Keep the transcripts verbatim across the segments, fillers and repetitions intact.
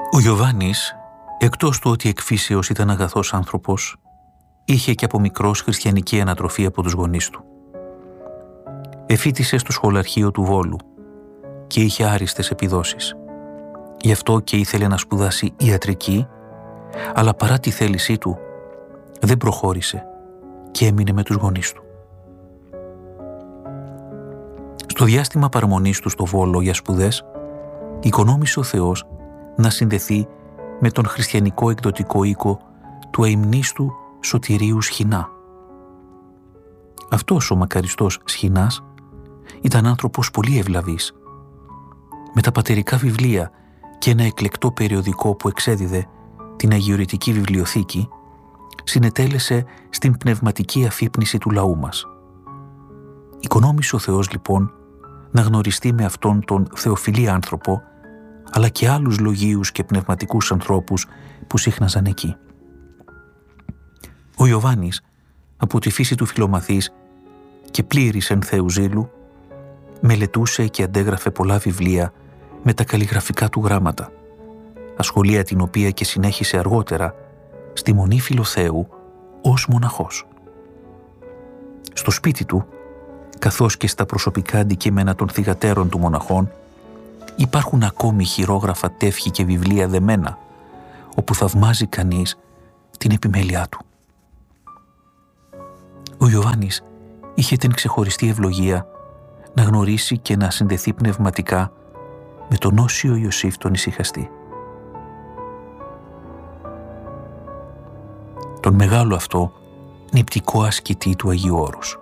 Ο Ιωβάνης, εκτός του ότι εκ φύσεως ήταν αγαθός άνθρωπος, είχε και από μικρός χριστιανική ανατροφή από τους γονείς του. Εφοίτησε στο σχολαρχείο του Βόλου και είχε άριστες επιδόσεις. Γι' αυτό και ήθελε να σπουδάσει ιατρική, αλλά παρά τη θέλησή του δεν προχώρησε και έμεινε με τους γονείς του. Στο διάστημα παραμονής του στο Βόλο για σπουδές, οικονόμησε ο Θεός να συνδεθεί με τον χριστιανικό εκδοτικό οίκο του αημνίστου Σωτηρίου Σχοινά. Αυτός ο μακαριστός Σχοινάς ήταν άνθρωπος πολύ ευλαβής. Με τα πατερικά βιβλία και ένα εκλεκτό περιοδικό που εξέδιδε, την Αγιορητική Βιβλιοθήκη, συνετέλεσε στην πνευματική αφύπνιση του λαού μας. Οικονόμησε ο Θεός λοιπόν να γνωριστεί με αυτόν τον θεοφιλή άνθρωπο, αλλά και άλλους λογίους και πνευματικούς ανθρώπους που σύχναζαν εκεί. Ο Ιωβάνης, από τη φύση του φιλομαθής και πλήρης εν Θεού ζήλου, μελετούσε και αντέγραφε πολλά βιβλία με τα καλλιγραφικά του γράμματα, ασχολία την οποία και συνέχισε αργότερα στη Μονή Φιλοθέου ως μοναχός. Στο σπίτι του, καθώς και στα προσωπικά αντικείμενα των θυγατέρων του μοναχών, υπάρχουν ακόμη χειρόγραφα τεύχη και βιβλία δεμένα, όπου θαυμάζει κανείς την επιμέλειά του. Ο Ιωβάνης είχε την ξεχωριστή ευλογία να γνωρίσει και να συνδεθεί πνευματικά με τον Όσιο Ιωσήφ τον Ησυχαστή. Τον μεγάλο αυτό νηπτικό ασκητή του Αγίου Όρους.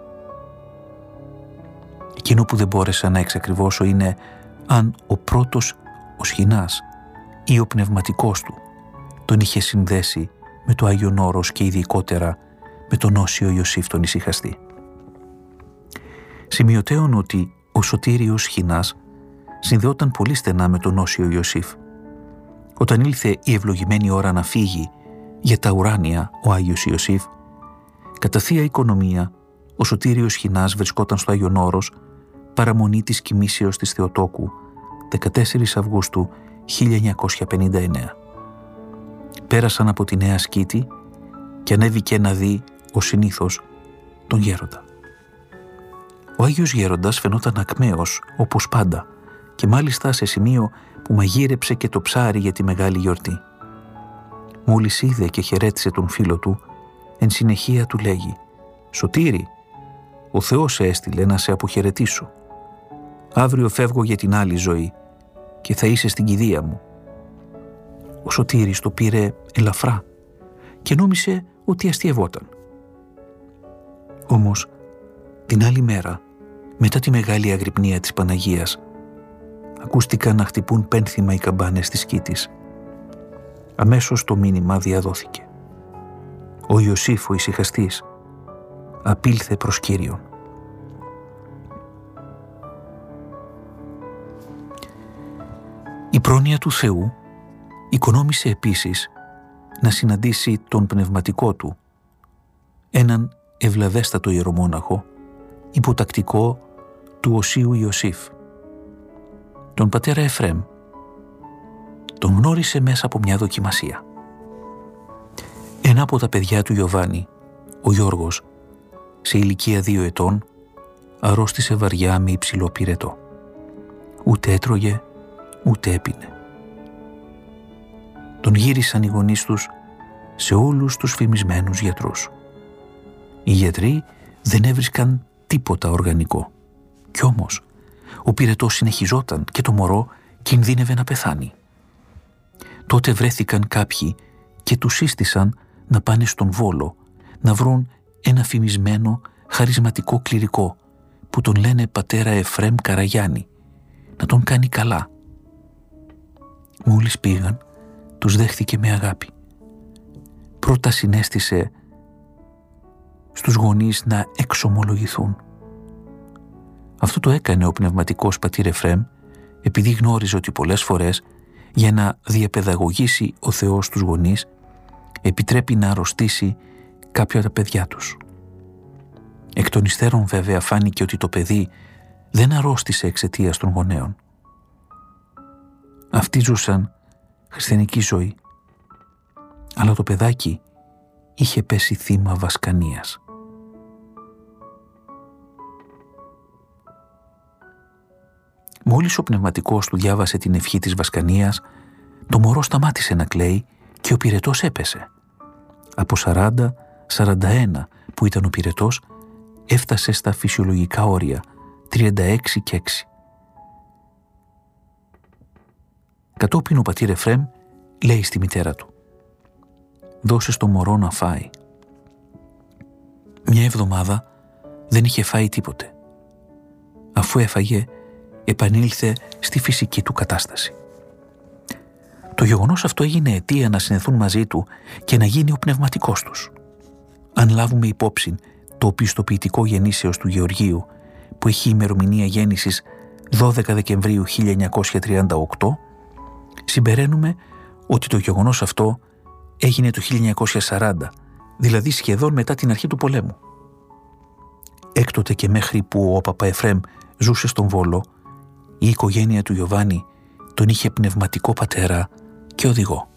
Εκείνο που δεν μπόρεσα να εξακριβώσω είναι αν ο πρώτος ο Σχοινάς ή ο πνευματικός του τον είχε συνδέσει με το Άγιον Όρος και ειδικότερα με τον Όσιο Ιωσήφ τον Ησυχαστή. Σημειωτέων ότι ο Σωτήριος Σχοινάς συνδεόταν πολύ στενά με τον Όσιο Ιωσήφ. Όταν ήλθε η ευλογημένη ώρα να φύγει για τα ουράνια ο Άγιος Ιωσήφ, κατά θεία οικονομία ο Σωτήριος Σχοινάς βρισκόταν στο Άγιον Όρος παραμονή της κοιμήσεως της Θεοτόκου δεκατέσσερις Αυγούστου χίλια εννιακόσια πενήντα εννέα. Πέρασαν από τη Νέα Σκήτη και ανέβηκε να δει ο συνήθως τον γέροντα. Ο Άγιος Γέροντας φαινόταν ακμαίος όπως πάντα και μάλιστα σε σημείο που μαγείρεψε και το ψάρι για τη μεγάλη γιορτή. Μόλις είδε και χαιρέτησε τον φίλο του, εν συνεχεία του λέγει «Σωτήρη, ο Θεός σε έστειλε να σε αποχαιρετήσω. Αύριο φεύγω για την άλλη ζωή και θα είσαι στην κηδεία μου». Ο Σωτήρης το πήρε ελαφρά και νόμισε ότι αστιευόταν. Όμως, την άλλη μέρα, μετά τη μεγάλη αγρυπνία της Παναγίας, ακούστηκαν να χτυπούν πένθυμα οι καμπάνες της Σκήτης. Αμέσως το μήνυμα διαδόθηκε. Ο Ιωσήφ ο Ησυχαστής απήλθε προς Κύριον. Η πρόνοια του Θεού οικονόμησε επίσης να συναντήσει τον πνευματικό του, έναν ευλαβέστατο ιερομόναχο, υποτακτικό του Οσίου Ιωσήφ, τον πατέρα Εφραίμ. Τον γνώρισε μέσα από μια δοκιμασία. Ένα από τα παιδιά του Ιωβάνη, ο Γιώργος, σε ηλικία δύο ετών, αρρώστησε βαριά με υψηλό πυρετό. Ούτε έτρωγε, ούτε έπινε. Τον γύρισαν οι γονείς τους σε όλους τους φημισμένους γιατρούς. Οι γιατροί δεν έβρισκαν τίποτα οργανικό. Κι όμως, ο πυρετός συνεχιζόταν και το μωρό κινδύνευε να πεθάνει. Τότε βρέθηκαν κάποιοι και τους σύστησαν να πάνε στον Βόλο, να βρουν ένα φημισμένο, χαρισματικό κληρικό που τον λένε πατέρα Εφραίμ Καραγιάννη, να τον κάνει καλά. Μόλις πήγαν, τους δέχθηκε με αγάπη. Πρώτα συνέστησε στους γονείς να εξομολογηθούν. Αυτό το έκανε ο πνευματικός πατήρ Εφραίμ, επειδή γνώριζε ότι πολλές φορές για να διαπαιδαγωγήσει ο Θεός τους γονείς επιτρέπει να αρρωστήσει κάποιο από τα παιδιά τους. Εκ των υστέρων βέβαια φάνηκε ότι το παιδί δεν αρρώστησε εξαιτίας των γονέων. Αυτοί ζούσαν χριστιανική ζωή. Αλλά το παιδάκι είχε πέσει θύμα βασκανίας. Μόλις ο πνευματικός του διάβασε την ευχή της βασκανίας, το μωρό σταμάτησε να κλαίει και ο πυρετός έπεσε. Από σαράντα σαράντα ένα που ήταν ο πυρετός, έφτασε στα φυσιολογικά όρια, τριάντα έξι και έξι. Κατόπιν ο πατήρ Εφραίμ λέει στη μητέρα του: «Δώσε στο μωρό να φάει». Μια εβδομάδα δεν είχε φάει τίποτε. Αφού έφαγε, επανήλθε στη φυσική του κατάσταση. Το γεγονός αυτό έγινε αιτία να συνεθούν μαζί του και να γίνει ο πνευματικός τους. Αν λάβουμε υπόψη το πιστοποιητικό γεννήσεως του Γεωργίου, που έχει ημερομηνία γέννησης δώδεκα Δεκεμβρίου χίλια εννιακόσια τριάντα οκτώ, συμπεραίνουμε ότι το γεγονός αυτό έγινε το χίλια εννιακόσια σαράντα, δηλαδή σχεδόν μετά την αρχή του πολέμου. Έκτοτε και μέχρι που ο Παπα Εφραίμ ζούσε στον Βόλο, η οικογένεια του Ιωβάνη τον είχε πνευματικό πατέρα και οδηγό.